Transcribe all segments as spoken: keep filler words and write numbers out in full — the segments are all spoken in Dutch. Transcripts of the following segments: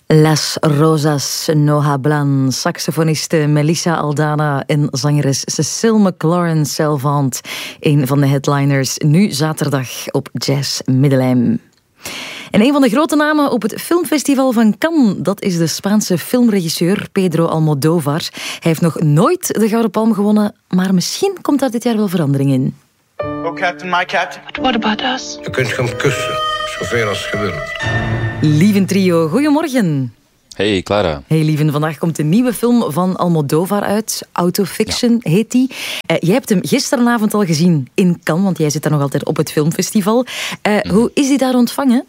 Las Rosas no hablan. Saxofoniste Melissa Aldana en zangeres Cécile McLaurin-Salvant. Een van de headliners nu zaterdag op Jazz Middelheim. En een van de grote namen op het filmfestival van Cannes, dat is de Spaanse filmregisseur Pedro Almodóvar. Hij heeft nog nooit de Gouden Palm gewonnen, maar misschien komt daar dit jaar wel verandering in. Oh, Captain, my Captain. What about us? Je kunt gaan kussen, zoveel als je wilt. Lieven trio, goedemorgen. Hey Clara. Hey Lieven, vandaag komt een nieuwe film van Almodóvar uit. Autofiction ja. heet die. Uh, jij hebt hem gisteravond al gezien in Cannes, want jij zit daar nog altijd op het filmfestival. Uh, mm. Hoe is die daar ontvangen?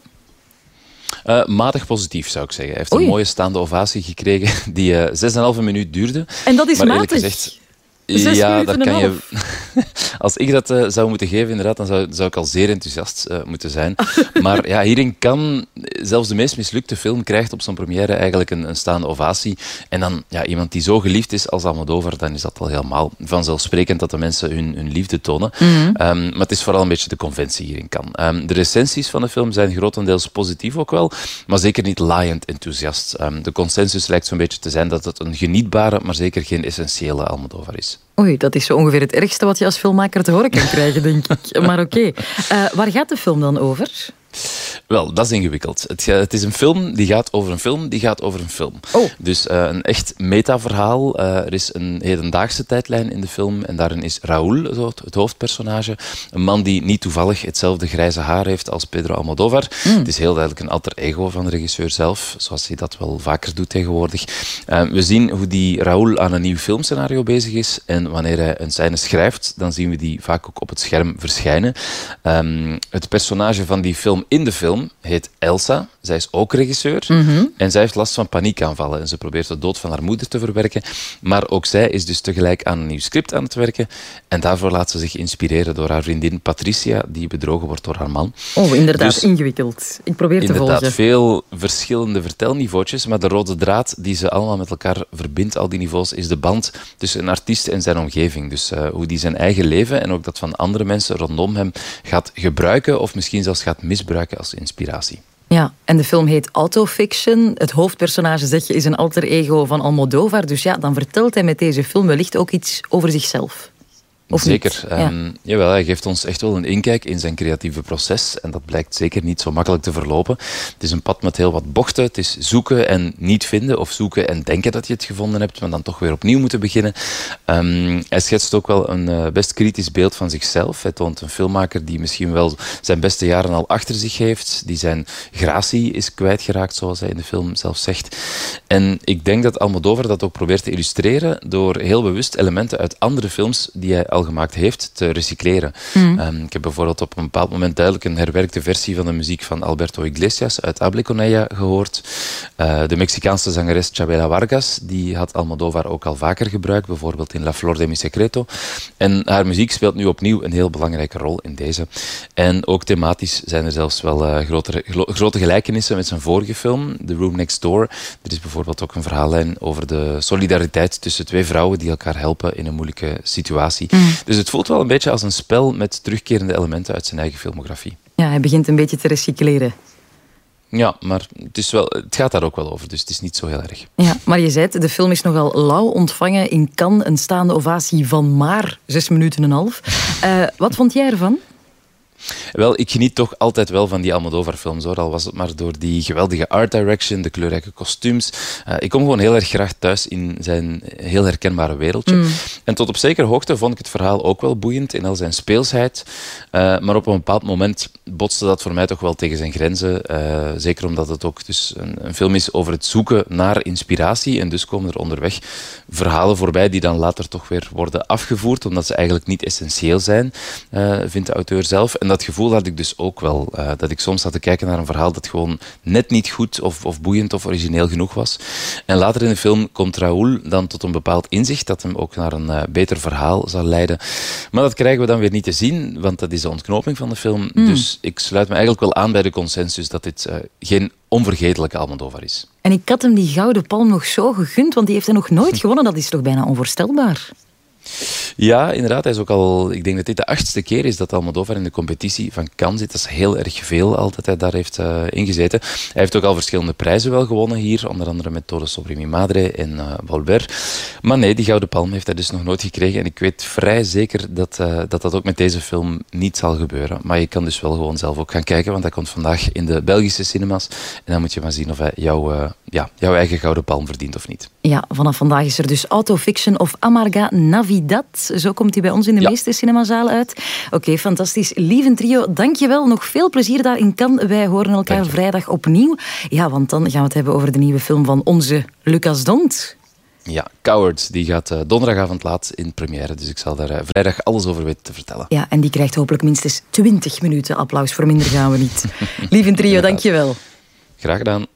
Uh, matig positief, zou ik zeggen. Hij heeft Oei. een mooie staande ovatie gekregen die uh, zes en een halve minuut duurde. En dat is maar matig? Gezegd, Zes ja, minuten daar en kan een je. Als ik dat uh, zou moeten geven, inderdaad, dan zou, zou ik al zeer enthousiast uh, moeten zijn. Maar ja, hierin kan zelfs de meest mislukte film krijgt op zijn première eigenlijk een, een staande ovatie. En dan ja, iemand die zo geliefd is als Almodóvar, dan is dat al helemaal vanzelfsprekend dat de mensen hun, hun liefde tonen. Mm-hmm. Um, maar het is vooral een beetje de conventie hierin kan. Um, de recensies van de film zijn grotendeels positief ook wel, maar zeker niet laaiend enthousiast. Um, de consensus lijkt zo'n beetje te zijn dat het een genietbare, maar zeker geen essentiële Almodóvar is. Oei, dat is zo ongeveer het ergste wat je als filmmaker te horen kan krijgen, denk ik. Maar oké. Okay. Uh, waar gaat de film dan over? Wel, dat is ingewikkeld. Het, het is een film die gaat over een film die gaat over een film. Oh. Dus uh, een echt metaverhaal. Uh, er is een hedendaagse tijdlijn in de film en daarin is Raúl, het, het hoofdpersonage, een man die niet toevallig hetzelfde grijze haar heeft als Pedro Almodóvar. Mm. Het is heel duidelijk een alter ego van de regisseur zelf, zoals hij dat wel vaker doet tegenwoordig. Uh, we zien hoe die Raúl aan een nieuw filmscenario bezig is en wanneer hij een scène schrijft, dan zien we die vaak ook op het scherm verschijnen. Um, het personage van die film in de film heet Elsa. Zij is ook regisseur. Mm-hmm. En zij heeft last van paniekaanvallen. En ze probeert de dood van haar moeder te verwerken. Maar ook zij is dus tegelijk aan een nieuw script aan het werken. En daarvoor laat ze zich inspireren door haar vriendin Patricia, die bedrogen wordt door haar man. Oh, inderdaad, dus, ingewikkeld. Ik probeer te inderdaad, volgen. Veel verschillende vertelniveautjes. Maar de rode draad die ze allemaal met elkaar verbindt, al die niveaus, is de band tussen een artiest en zijn omgeving. Dus uh, hoe die zijn eigen leven en ook dat van andere mensen rondom hem gaat gebruiken of misschien zelfs gaat misbruiken als inspiratie. Ja, en de film heet Autofiction. Het hoofdpersonage, zeg je, is een alter ego van Almodóvar. Dus ja, dan vertelt hij met deze film wellicht ook iets over zichzelf. Of zeker. Ja. Um, jawel, hij geeft ons echt wel een inkijk in zijn creatieve proces. En dat blijkt zeker niet zo makkelijk te verlopen. Het is een pad met heel wat bochten. Het is zoeken en niet vinden. Of zoeken en denken dat je het gevonden hebt, maar dan toch weer opnieuw moeten beginnen. Um, hij schetst ook wel een uh, best kritisch beeld van zichzelf. Hij toont een filmmaker die misschien wel zijn beste jaren al achter zich heeft. Die zijn gratie is kwijtgeraakt, zoals hij in de film zelf zegt. En ik denk dat Almodóvar dat ook probeert te illustreren door heel bewust elementen uit andere films die hij al gemaakt heeft, te recycleren. Mm. Um, ik heb bijvoorbeeld op een bepaald moment duidelijk een herwerkte versie van de muziek van Alberto Iglesias uit Hable con ella gehoord. Uh, de Mexicaanse zangeres Chabela Vargas, die had Almodóvar ook al vaker gebruikt, bijvoorbeeld in La Flor de mi Secreto. En haar muziek speelt nu opnieuw een heel belangrijke rol in deze. En ook thematisch zijn er zelfs wel uh, grotere, glo- grote gelijkenissen met zijn vorige film, The Room Next Door. Er is bijvoorbeeld ook een verhaallijn over de solidariteit tussen twee vrouwen die elkaar helpen in een moeilijke situatie. Mm. Dus het voelt wel een beetje als een spel met terugkerende elementen uit zijn eigen filmografie. Ja, hij begint een beetje te recycleren. Ja, maar het, is wel, het gaat daar ook wel over, dus het is niet zo heel erg. Ja, maar je zei het, de film is nogal lauw ontvangen in Cannes. Een staande ovatie van maar zes minuten en een half. Uh, wat vond jij ervan? Wel, ik geniet toch altijd wel van die Almodóvar-films, hoor. Al was het maar door die geweldige art direction, de kleurrijke kostuums. Uh, ik kom gewoon heel erg graag thuis in zijn heel herkenbare wereldje. Mm. En tot op zekere hoogte vond ik het verhaal ook wel boeiend in al zijn speelsheid. Uh, maar op een bepaald moment botste dat voor mij toch wel tegen zijn grenzen. Uh, zeker omdat het ook dus een, een film is over het zoeken naar inspiratie. En dus komen er onderweg verhalen voorbij die dan later toch weer worden afgevoerd, omdat ze eigenlijk niet essentieel zijn, uh, vindt de auteur zelf. En dat gevoel had ik dus ook wel. Uh, dat ik soms zat te kijken naar een verhaal dat gewoon net niet goed of, of boeiend of origineel genoeg was. En later in de film komt Raúl dan tot een bepaald inzicht dat hem ook naar een uh, beter verhaal zal leiden. Maar dat krijgen we dan weer niet te zien, want dat is de ontknoping van de film. Mm. Dus ik sluit me eigenlijk wel aan bij de consensus dat dit uh, geen onvergetelijke Almodóvar is. En ik had hem die Gouden Palm nog zo gegund, want die heeft hij nog nooit gewonnen. Dat is toch bijna onvoorstelbaar? Ja, inderdaad. Hij is ook al, ik denk dat dit de achtste keer is dat Almodóvar in de competitie van Cannes zit. Dat is heel erg veel al dat hij daar heeft uh, ingezeten. Hij heeft ook al verschillende prijzen wel gewonnen hier, onder andere met Todo sobre mi madre en uh, Volver. Maar nee, die Gouden Palm heeft hij dus nog nooit gekregen. En ik weet vrij zeker dat, uh, dat dat ook met deze film niet zal gebeuren. Maar je kan dus wel gewoon zelf ook gaan kijken, want hij komt vandaag in de Belgische cinemas. En dan moet je maar zien of hij jou, uh, ja, jouw eigen Gouden Palm verdient of niet. Ja, vanaf vandaag is er dus Autofiction of Amarga Navidad. Zo komt hij bij ons in de ja. meeste cinemazalen uit. Oké, okay, fantastisch. Lieve trio, dankjewel. Nog veel plezier daar in Cannes. Wij horen elkaar vrijdag opnieuw. Ja, want dan gaan we het hebben over de nieuwe film van onze Lucas D'Hondt. Ja, Cowards, die gaat uh, donderdagavond laat in première. Dus ik zal daar uh, vrijdag alles over weten te vertellen. Ja, en die krijgt hopelijk minstens twintig minuten applaus. Voor minder gaan we niet. Lieve trio, dankjewel. Graag gedaan.